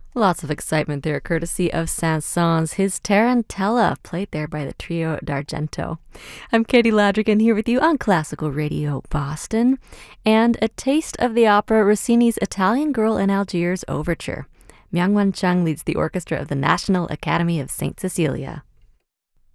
Lots of excitement there, courtesy of Saint-Saëns, his Tarantella, played there by the Trio d'Argento. I'm Katie Ladrigan here with you on Classical Radio Boston, and a taste of the opera Rossini's Italian Girl in Algiers Overture. Myung-Whun Chung leads the orchestra of the National Academy of St. Cecilia.